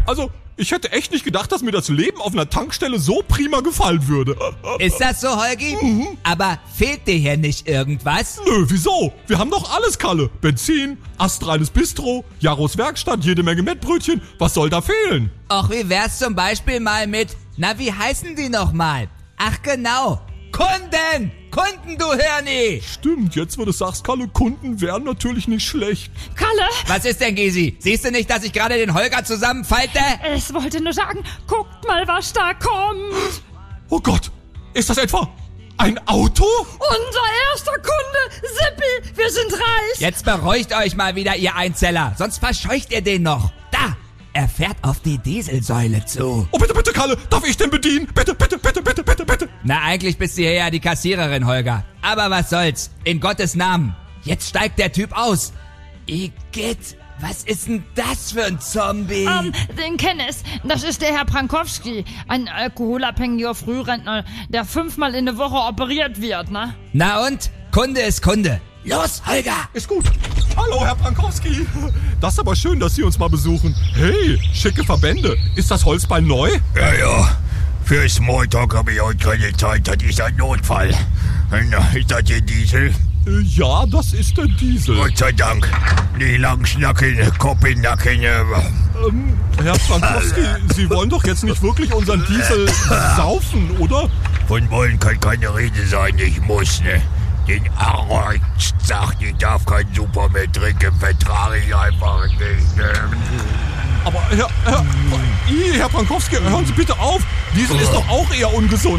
Also, ich hätte echt nicht gedacht, dass mir das Leben auf einer Tankstelle so prima gefallen würde. Ist das so, Holgi? Aber fehlt dir hier nicht irgendwas? Nö, wieso? Wir haben doch alles, Kalle. Benzin, astreines Bistro, Jaros Werkstatt, jede Menge Mettbrötchen. Was soll da fehlen? Och, wie wär's zum Beispiel mal mit, na, wie heißen die nochmal? Ach genau, Kunden! Kunden, du Hirni! Stimmt, jetzt wo du sagst, Kalle, Kunden wären natürlich nicht schlecht. Kalle, Was ist denn, Gysi? Siehst du nicht, dass ich gerade den Holger zusammenfalte? ich wollte nur sagen, guckt mal, was da kommt. Oh Gott, ist das etwa ein Auto? Unser erster Kunde, Sippi, wir sind reich. Jetzt beruhigt euch mal wieder, ihr Einzeller, sonst verscheucht ihr den noch. Da, er fährt auf die Dieselsäule zu. Oh, bitte, bitte, Kalle, darf ich den bedienen? Bitte, bitte, bitte, bitte, bitte, bitte. Na, eigentlich bist du hier ja die Kassiererin, Holger. Aber was soll's, in Gottes Namen. Jetzt steigt der Typ aus. Igitt, was ist denn das für ein Zombie? Den kenne ich. Das ist der Herr Prankowski, ein alkoholabhängiger Frührentner, der 5-mal in der Woche operiert wird, ne? Na und? Kunde ist Kunde. Los, Holger! Ist gut. Hallo, Herr Prankowski. Das ist aber schön, dass Sie uns mal besuchen. Hey, schicke Verbände. Ist das Holzbein neu? Ja. Für Smalltalk habe ich heute keine Zeit. Das ist ein Notfall. Na, ist das der Diesel? Ja, das ist der Diesel. Gott sei Dank. Die lang schnacken, Kopf in Nacken. Herr Prankowski, Sie wollen doch jetzt nicht wirklich unseren Diesel saufen, oder? Von wollen kann keine Rede sein. Ich muss, ne? Den Arzt sagt, ich darf kein Super mehr trinken. Vertrage ich einfach nicht, ne? Aber Herr Prankowski, hören Sie bitte auf. Diesel ist doch auch eher ungesund.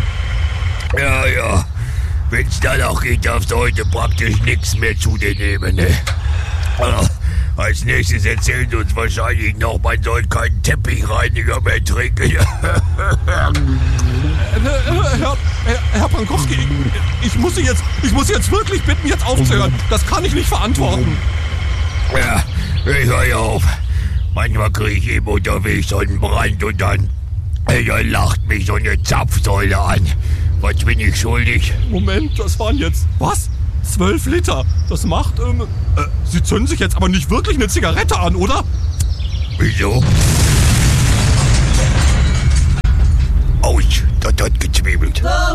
Ja. Wenn's danach geht, darfst du heute praktisch nichts mehr zu dir nehmen, ne? Als nächstes erzählt uns wahrscheinlich noch, man soll keinen Teppichreiniger mehr trinken. Herr Prankowski, ich muss Sie jetzt wirklich bitten, jetzt aufzuhören. Das kann ich nicht verantworten. Ja, ich höre ja auf. Manchmal kriege ich eben unterwegs so einen Brand und dann lacht mich so eine Zapfsäule an. Was bin ich schuldig? Moment, das waren jetzt... Was? 12 Liter. Das macht... Sie zünden sich jetzt aber nicht wirklich eine Zigarette an, oder? Wieso? Autsch, das hat gezwiebelt.